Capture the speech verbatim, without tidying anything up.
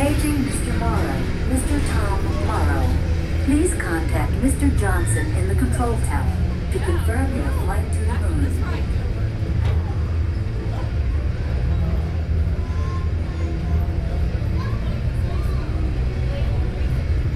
Paging Mister Morrow. Mister Tom Morrow. Please contact Mister Johnson in the control tower to confirm your flight to